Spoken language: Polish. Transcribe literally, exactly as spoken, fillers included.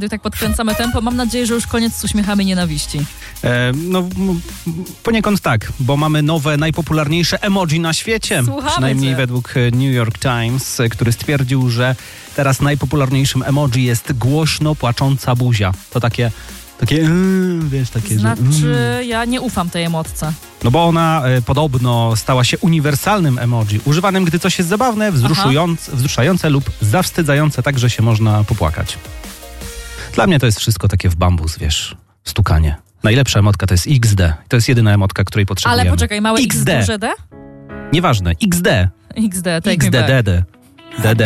Tak podkręcamy tempo. Mam nadzieję, że już koniec z uśmiechami nienawiści. E, no m, poniekąd tak, bo mamy nowe, najpopularniejsze emoji na świecie. Słuchamy Przynajmniej cię. według New York Times, który stwierdził, że teraz najpopularniejszym emoji jest głośno płacząca buzia. To takie, takie yy, wiesz, takie, Znaczy, że, yy. ja nie ufam tej emotce. No bo ona e, podobno stała się uniwersalnym emoji, używanym, gdy coś jest zabawne, wzruszujące, wzruszające lub zawstydzające, tak, że się można popłakać. Dla mnie to jest wszystko takie w bambus, wiesz, stukanie. Najlepsza emotka to jest iks de. To jest jedyna emotka, której potrzebujemy. Ale poczekaj, małe X, iks de. duże D? Nieważne, iks de. X D, take iks me de, back. d, d. d, d.